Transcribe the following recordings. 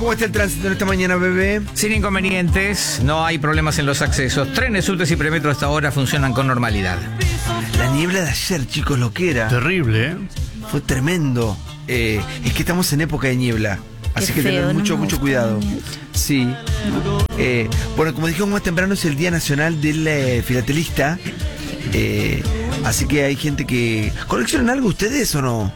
¿Cómo está el tránsito en esta mañana, bebé? Sin inconvenientes, no hay problemas en los accesos. Trenes, subtes y premetro hasta ahora funcionan con normalidad. La niebla de ayer, chicos, lo que era. Terrible, ¿eh? Fue tremendo. Es que estamos en época de niebla. Así que tener mucho cuidado. Sí. Bueno, como dijimos más temprano, es el Día Nacional del Filatelista. Así que hay gente que... ¿Coleccionan algo ustedes o no?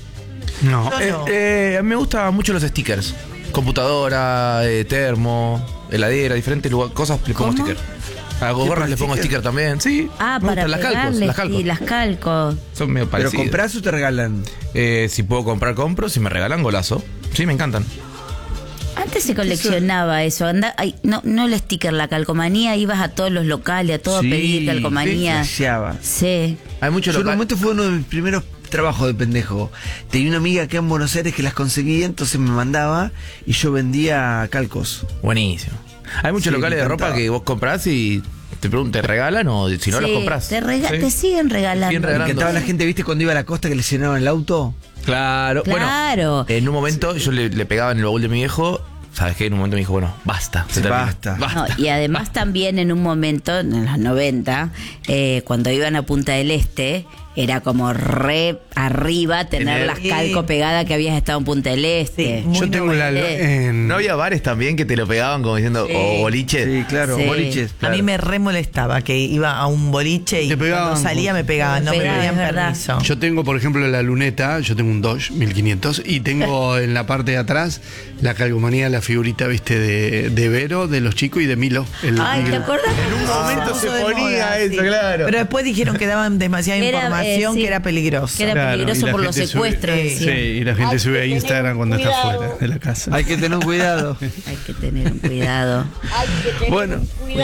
No. Me gustan mucho los stickers. Computadora, termo, heladera, diferentes cosas le pongo sticker. A gorras le pongo sticker también, sí. Ah, para las calcos. y las calcos. Son medio ¿Pero parecidas. comprás o te regalan? Si puedo comprar, compro. Si me regalan, golazo. Sí, me encantan. Antes se coleccionaba eso. No el sticker, la calcomanía. Ibas a todos los locales, a todo a pedir calcomanía. Sí. Hay muchos Yo en un locales. momento fue uno de mis primeros trabajos de pendejo. Tenía una amiga acá en Buenos Aires que las conseguía, entonces me mandaba y yo vendía calcos. Buenísimo. Hay muchos locales de ropa que vos comprás y te preguntan, ¿te regalan o si no las comprás? Te siguen regalando. Siguen Me regalando. encantaba la gente, ¿viste? Cuando iba a la costa que le llenaban el auto. Claro. Claro. Bueno, en un momento yo le pegaba en el baúl de mi viejo. ¿Sabes qué? En un momento me dijo, bueno, basta. Se termina. Basta. No, y además también en un momento, en los 90, cuando iban a Punta del Este, era como re arriba tener las calco pegadas que habías estado en Punta del Este. Sí, yo tengo ¿No había bares también que te lo pegaban como diciendo, o boliches? Sí, claro, Sí. boliches. A mí me re molestaba que iba a un boliche y Te pegaban, cuando salía me pegaban, no me Pegaban, pedían es verdad. permiso. Yo tengo, por ejemplo, la luneta, yo tengo un Dodge 1500 y tengo en la parte de atrás la calcomanía, la figurita, viste, de Vero, de los chicos y de Milo. Ay, ¿te acuerdas? En un momento se ponía eso, claro. Pero después dijeron que daban demasiada Era, información, sí. que era peligroso. Que era Claro, peligroso y la por los gente secuestros. Sí, decían. y la gente sube a Instagram cuando está fuera de la casa. Hay que tener cuidado. Hay que tener un cuidado. Bueno,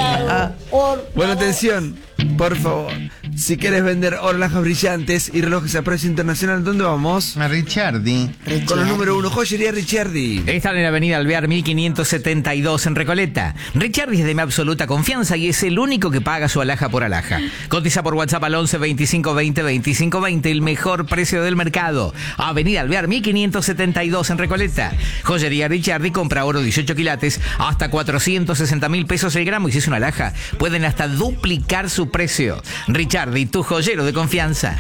bueno, atención, por favor. Si quieres vender hornajas brillantes y relojes a precio internacional, ¿dónde vamos? A Ricciardi. Con los número 1, Joyería Ricciardi. Están en la avenida Alvear 1572 en Recoleta. Ricciardi es de mi absoluta confianza y es el único que paga su alhaja por alhaja. Cotiza por WhatsApp al 11 25 20 25 20, el mejor precio del mercado. Avenida Alvear 1572 en Recoleta. Joyería Ricciardi compra oro 18 quilates hasta 460.000 pesos el gramo y si es una alhaja pueden hasta duplicar su precio. Ricciardi, tu joyero de confianza.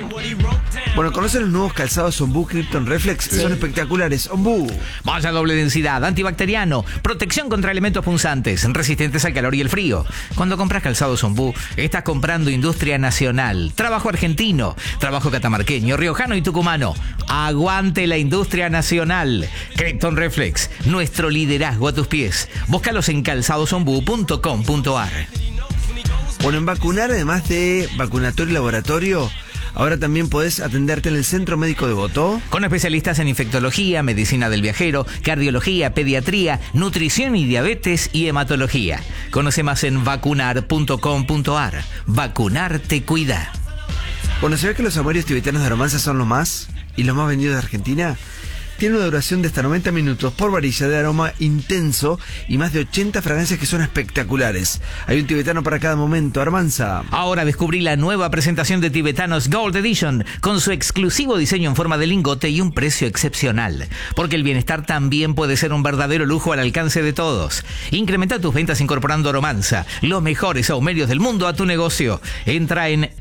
Bueno, ¿conocen los nuevos calzados Ombú Krypton Reflex? Son espectaculares. Ombú. Vaya doble densidad, antibacteriano, protección contra elementos punzantes, resistentes al calor y el frío. Cuando compras calzados Ombú, estás comprando industria nacional, trabajo argentino, trabajo catamarqueño, riojano y tucumano. Aguante la industria nacional. Krypton Reflex, nuestro liderazgo a tus pies. Búscalos en calzadosombú.com.ar. Bueno, en Vacunar, además de vacunatorio y laboratorio, ahora también podés atenderte en el Centro Médico de Botó. Con especialistas en infectología, medicina del viajero, cardiología, pediatría, nutrición y diabetes y hematología. Conoce más en vacunar.com.ar. Vacunar te cuida. Bueno, ¿sabés que los amoríos tibetanos de Aromanza son los más y los más vendidos de Argentina? Tiene una duración de hasta 90 minutos por varilla de aroma intenso y más de 80 fragancias que son espectaculares. Hay un tibetano para cada momento, Armanza. Ahora descubrí la nueva presentación de Tibetanos Gold Edition con su exclusivo diseño en forma de lingote y un precio excepcional. Porque el bienestar también puede ser un verdadero lujo al alcance de todos. Incrementa tus ventas incorporando Aromanza, los mejores saumerios del mundo a tu negocio. Entra en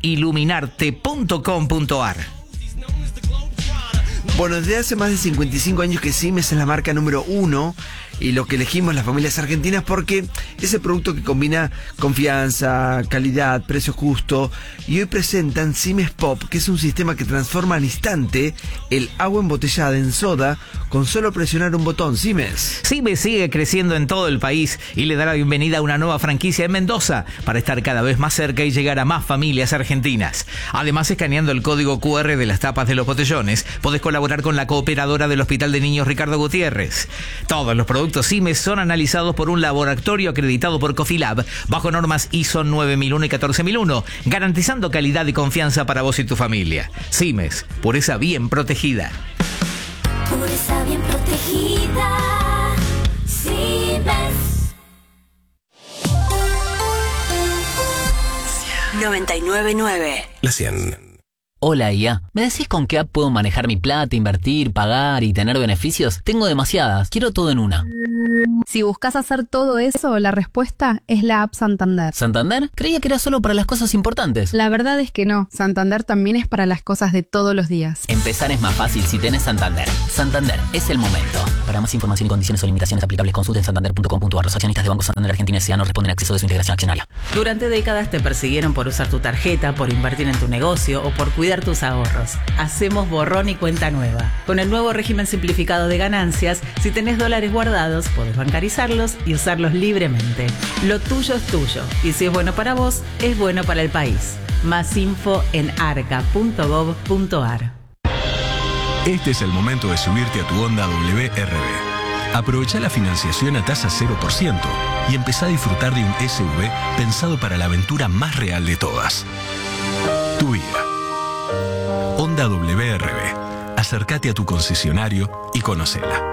iluminarte.com.ar. Bueno, desde hace más de 55 años que Siemens es la marca número 1 y lo que elegimos las familias argentinas porque es el producto que combina confianza, calidad, precio justo y hoy presentan Siemens Pop, que es un sistema que transforma al instante el agua embotellada en soda con solo presionar un botón. Siemens. Siemens sigue creciendo en todo el país y le da la bienvenida a una nueva franquicia en Mendoza para estar cada vez más cerca y llegar a más familias argentinas. Además, escaneando el código QR de las tapas de los botellones, podés colaborar con la cooperadora del Hospital de Niños Ricardo Gutiérrez. Todos los productos Siemens son analizados por un laboratorio acreditado por Cofilab bajo normas ISO 9001 y 14001, garantizando calidad y confianza para vos y tu familia. Siemens, pureza bien protegida. Pureza bien protegida. Siemens. 99.9. La 100. Hola IA, ¿me decís con qué app puedo manejar mi plata, invertir, pagar y tener beneficios? Tengo demasiadas, quiero todo en una. Si buscas hacer todo eso, la respuesta es la app Santander. ¿Santander? Creía que era solo para las cosas importantes. La verdad es que no, Santander también es para las cosas de todos los días. Empezar es más fácil si tenés Santander. Santander, es el momento. Para más información y condiciones o limitaciones aplicables, consulten santander.com.ar. Los accionistas de Banco Santander Argentina S.A. no responden a acceso de su integración accionaria. Durante décadas te persiguieron por usar tu tarjeta, por invertir en tu negocio o por cuidar tus ahorros. Hacemos borrón y cuenta nueva. Con el nuevo régimen simplificado de ganancias, si tenés dólares guardados, podés bancarizarlos y usarlos libremente. Lo tuyo es tuyo, y si es bueno para vos, es bueno para el país. Más info en arca.gov.ar. Este es el momento de subirte a tu Honda WRB. Aprovecha la financiación a tasa 0% y empezá a disfrutar de un SUV pensado para la aventura más real de todas. Tu vida. Honda WRB. Acércate a tu concesionario y conócela.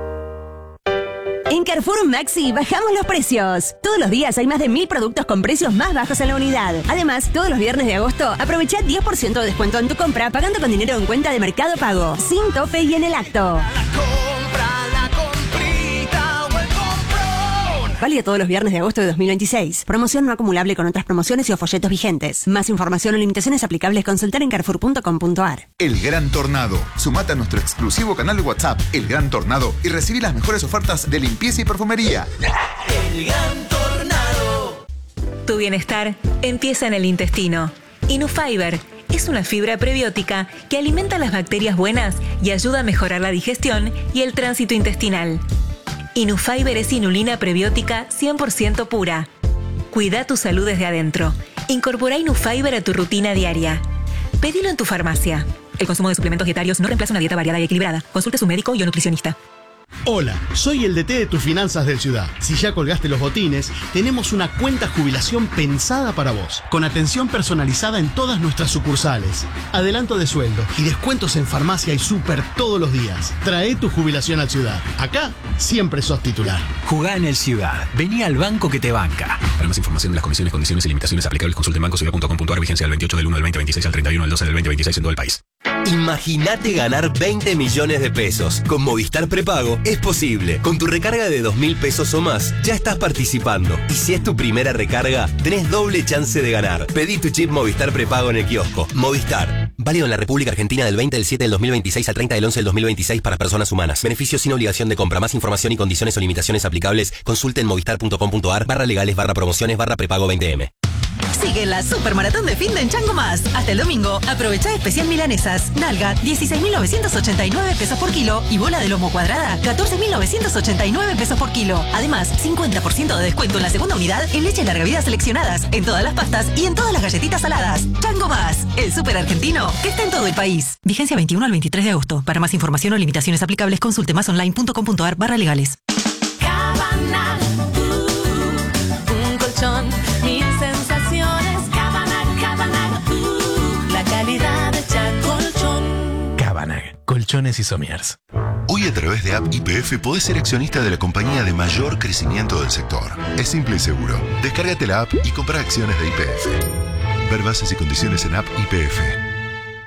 En Carrefour Maxi bajamos los precios. Todos los días hay más de 1000 productos con precios más bajos en la unidad. Además, todos los viernes de agosto aprovecha 10% de descuento en tu compra pagando con dinero en cuenta de Mercado Pago, sin tope y en el acto. Válido todos los viernes de agosto de 2026. Promoción no acumulable con otras promociones y o folletos vigentes. Más información o limitaciones aplicables consultar en carrefour.com.ar. El Gran Tornado. Sumate a nuestro exclusivo canal de WhatsApp, El Gran Tornado, y recibí las mejores ofertas de limpieza y perfumería. El Gran Tornado. Tu bienestar empieza en el intestino. Inufiber es una fibra prebiótica que alimenta las bacterias buenas y ayuda a mejorar la digestión y el tránsito intestinal. Inufiber es inulina prebiótica 100% pura. Cuida tu salud desde adentro. Incorpora Inufiber a tu rutina diaria. Pedilo en tu farmacia. El consumo de suplementos dietarios no reemplaza una dieta variada y equilibrada. Consulte a su médico y o nutricionista. Hola, soy el DT de tus finanzas del Ciudad. Si ya colgaste los botines, tenemos una cuenta jubilación pensada para vos, con atención personalizada en todas nuestras sucursales, adelanto de sueldo y descuentos en farmacia y súper todos los días. Trae tu jubilación al Ciudad. Acá siempre sos titular. Jugá en el Ciudad. Vení al banco que te banca. Para más información de las condiciones y limitaciones aplicables, consulte en bancociudad.com.ar. Vigencia del 28 del 1 del 2026 al 31 del 12 del 2026 en todo el país. Imagínate ganar 20 millones de pesos. Con Movistar Prepago es posible. Con tu recarga de 2.000 pesos o más, ya estás participando. Y si es tu primera recarga, tenés doble chance de ganar. Pedí tu chip Movistar Prepago en el kiosco. Movistar. Válido en la República Argentina del 20 del 7 del 2026 al 30 del 11 del 2026 para personas humanas. Beneficios sin obligación de compra. Más información y condiciones o limitaciones aplicables, consulte en movistar.com.ar/legales/promociones/prepago 20M. Sigue la Supermaratón de Fin de en Chango Más. Hasta el domingo, aprovecha especial milanesas. Nalga, 16.989 pesos por kilo. Y bola de lomo cuadrada, 14.989 pesos por kilo. Además, 50% de descuento en la segunda unidad en leche larga vida seleccionadas, en todas las pastas y en todas las galletitas saladas. Chango Más, el súper argentino que está en todo el país. Vigencia 21 al 23 de agosto. Para más información o limitaciones aplicables, consulte masonline.com.ar/legales. Cabana, un colchón, mil sensaciones. Cabana, la calidad de Colchón. Cabanag, colchones y somiers. Hoy a través de App YPF podés ser accionista de la compañía de mayor crecimiento del sector. Es simple y seguro. Descárgate la app y compra acciones de YPF. Ver bases y condiciones en App YPF.